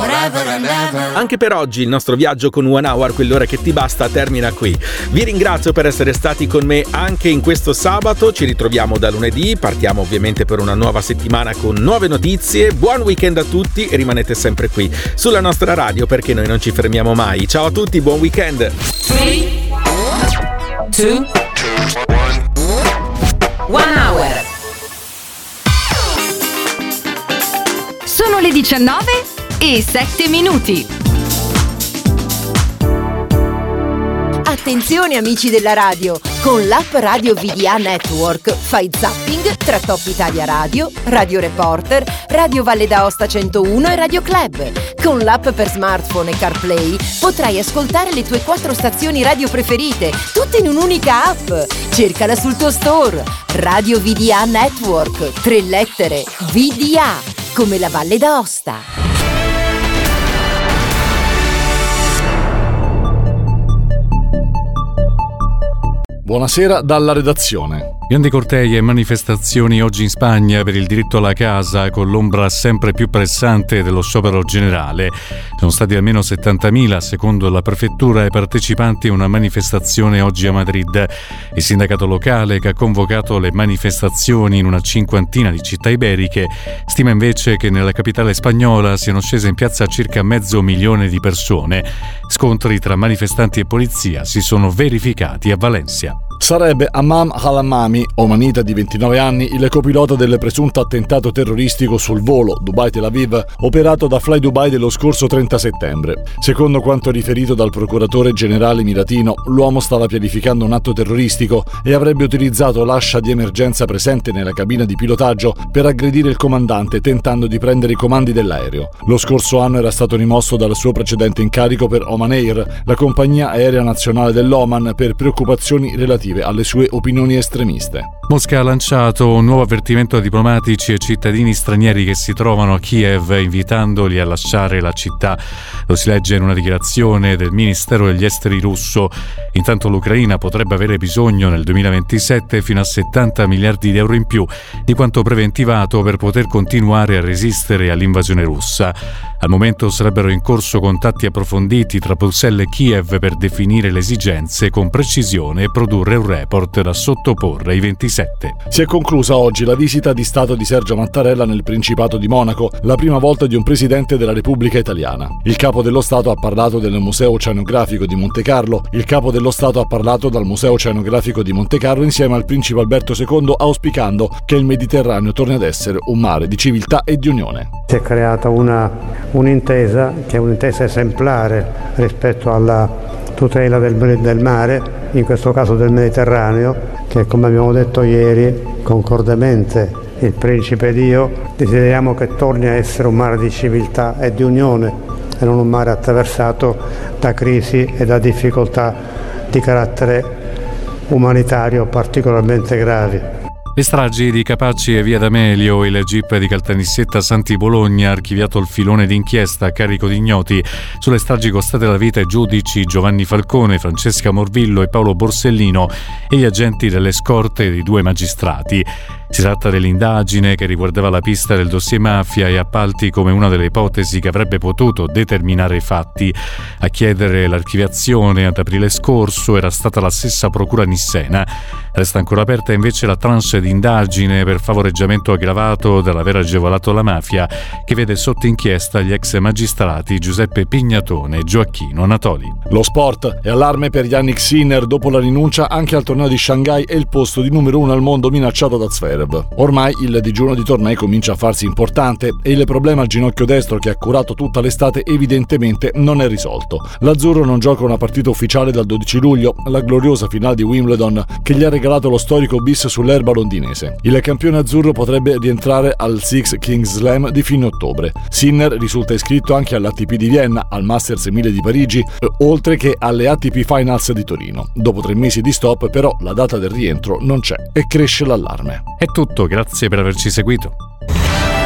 forever and ever. Anche per oggi il nostro viaggio con One Hour, quell'ora che ti basta, termina qui. Vi ringrazio per essere stati con me anche in questo sabato. Ci ritroviamo da lunedì, partiamo ovviamente per una nuova settimana con nuove notizie. Buon weekend a tutti e rimanete sempre qui sulla nostra radio, perché noi non ci fermiamo mai. Ciao a tutti, buon weekend. 3, 2, 1 Hour. Sono le 19:07. Attenzione amici della radio, con l'app Radio VDA Network fai zapping tra Top Italia Radio, Radio Reporter, Radio Valle d'Aosta 101 e Radio Club. Con l'app per smartphone e CarPlay potrai ascoltare le tue 4 stazioni radio preferite, tutte in un'unica app. Cercala sul tuo store. Radio VDA Network, 3 lettere, VDA, come la Valle d'Aosta. Buonasera dalla redazione. Grandi cortei e manifestazioni oggi in Spagna per il diritto alla casa, con l'ombra sempre più pressante dello sciopero generale. Sono stati almeno 70.000, secondo la prefettura, i partecipanti a una manifestazione oggi a Madrid. Il sindacato locale, che ha convocato le manifestazioni in una 50ina di città iberiche, stima invece che nella capitale spagnola siano scese in piazza circa 500.000 di persone. Scontri tra manifestanti e polizia si sono verificati a Valencia. Sarebbe Amam Halamami, omanita di 29 anni, il copilota del presunto attentato terroristico sul volo Dubai-Tel Aviv operato da Fly Dubai dello scorso 30 settembre. Secondo quanto riferito dal procuratore generale miratino, l'uomo stava pianificando un atto terroristico e avrebbe utilizzato l'ascia di emergenza presente nella cabina di pilotaggio per aggredire il comandante, tentando di prendere i comandi dell'aereo. Lo scorso anno era stato rimosso dal suo precedente incarico per Oman Air, la compagnia aerea nazionale dell'Oman, per preoccupazioni relative alle sue opinioni estremiste. Mosca ha lanciato un nuovo avvertimento a diplomatici e cittadini stranieri che si trovano a Kiev, invitandoli a lasciare la città. Lo si legge in una dichiarazione del Ministero degli Esteri russo. Intanto l'Ucraina potrebbe avere bisogno nel 2027 fino a 70 miliardi di euro in più di quanto preventivato per poter continuare a resistere all'invasione russa. Al momento sarebbero in corso contatti approfonditi tra Bruxelles e Kiev per definire le esigenze con precisione e produrre un report da sottoporre ai 27. Si è conclusa oggi la visita di Stato di Sergio Mattarella nel Principato di Monaco, la prima volta di un presidente della Repubblica Italiana. Il capo dello Stato ha parlato del Museo Oceanografico di Montecarlo. Il capo dello Stato ha parlato dal Museo Oceanografico di Montecarlo insieme al principe Alberto II, auspicando che il Mediterraneo torni ad essere un mare di civiltà e di unione. Si è creata un'intesa che è un'intesa esemplare rispetto alla tutela del mare, in questo caso del Mediterraneo, che, come abbiamo detto ieri, concordemente il Principe ed io desideriamo che torni a essere un mare di civiltà e di unione e non un mare attraversato da crisi e da difficoltà di carattere umanitario particolarmente gravi. Le stragi di Capaci e Via D'Amelio, il GIP di Caltanissetta Santi Bologna ha archiviato il filone d'inchiesta a carico di ignoti sulle stragi costate la vita ai giudici Giovanni Falcone, Francesca Morvillo e Paolo Borsellino e gli agenti delle scorte di 2 magistrati. Si tratta dell'indagine che riguardava la pista del dossier mafia e appalti come una delle ipotesi che avrebbe potuto determinare i fatti. A chiedere l'archiviazione ad aprile scorso era stata la stessa procura nissena. Resta ancora aperta invece la tranche di indagine per favoreggiamento aggravato dall'aver agevolato la mafia, che vede sotto inchiesta gli ex magistrati Giuseppe Pignatone e Gioacchino Natoli. Lo sport è allarme per Yannick Sinner dopo la rinuncia anche al torneo di Shanghai e il posto di numero 1 al mondo minacciato da Zverev. Ormai il digiuno di tornei comincia a farsi importante e il problema al ginocchio destro, che ha curato tutta l'estate, evidentemente non è risolto. L'azzurro non gioca una partita ufficiale dal 12 luglio, la gloriosa finale di Wimbledon che gli ha regalato lo storico bis sull'erba londinese. Il campione azzurro potrebbe rientrare al Six Kings Slam di fine ottobre. Sinner risulta iscritto anche all'ATP di Vienna, al Masters 1000 di Parigi, oltre che alle ATP Finals di Torino. Dopo 3 mesi di stop, però, la data del rientro non c'è e cresce l'allarme. È tutto, grazie per averci seguito.